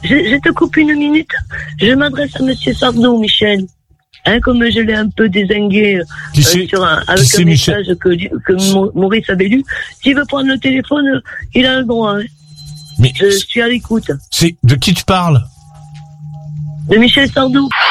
je te coupe une minute. Je m'adresse à Monsieur Sardou, Michel. Comme je l'ai un peu dézingué avec un message que Maurice avait lu. S'il veut prendre le téléphone, il a le droit. Hein. Mais je suis à l'écoute. C'est de qui tu parles? De Michel Sardou.